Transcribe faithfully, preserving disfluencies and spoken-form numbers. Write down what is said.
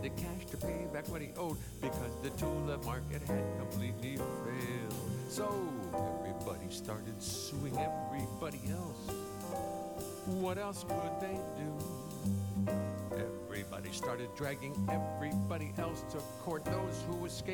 the cash to pay back what he owed because the tulip market had completely failed. So everybody started suing everybody else. What else could they do? Everybody started dragging everybody else to court. Those who escaped